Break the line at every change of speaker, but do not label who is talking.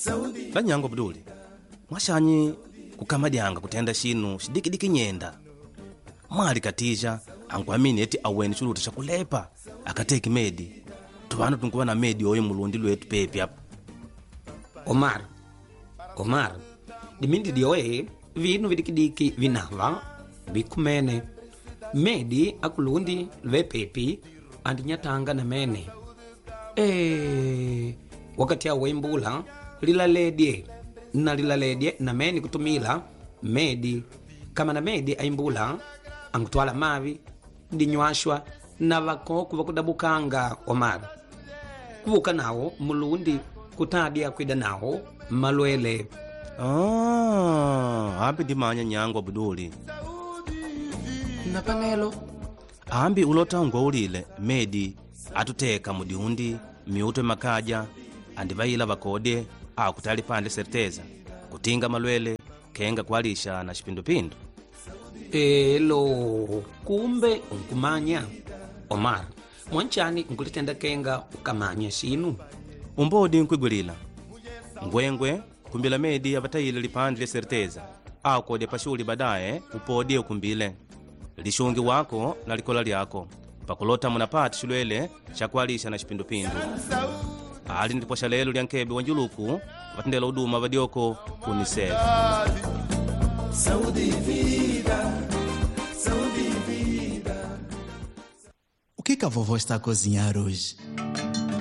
La nyango Abduli, mwashanyi kukamadyanga kutenda shinu shidikidiki nyenda. Mwali katija angwamini eti aweni chuluta chakulepa akateki medi. Tuvanu tunkuwa na medi oyo mulundi lwetu pepi hapa.
Omar, dimindi dioe vinu vidikidiki vinava bikumene. Medi akulundi lwe pepi andinyatanga na mene. Wakati ya wembula lilaledye na meni kutumila medi. Kama na medi aimbula angutwala mavi dinywashwa na vakoku vakudabukanga. Omar, kuvuka nao mulundi kutadia kwida nao malwele.
Ambi dimanya nyango Abduli.
Napangelo
Ambi ulota ulile medi atuteka mudiundi miuto makaja andivaila vakode kutali pande serteza kutinga malwele kenga kwalisha na shipindupindu.
Kumbe unkumanya. Omar, mwanchani nkulitenda kenga ukamanya shinu
umbodi nkwigwilila ngwengwe kumbila medi avatayile lipande le serteza kode pashuli badaye upodie ukumbile lishungi wako na likola lyako pakulota munapati shulwele chakwalisha na shipindupindu. Ali ndipo shalelo lya nkebe wanjuluku vatendela uduma vadioko UNICEF.
O que a vovó está a cozinhar hoje?